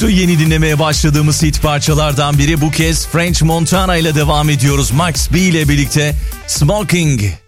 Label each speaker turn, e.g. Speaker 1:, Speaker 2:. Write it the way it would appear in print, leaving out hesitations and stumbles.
Speaker 1: coştu. Yeni dinlemeye başladığımız hit parçalardan biri. Bu kez French Montana ile devam ediyoruz. Max B ile birlikte Smoking.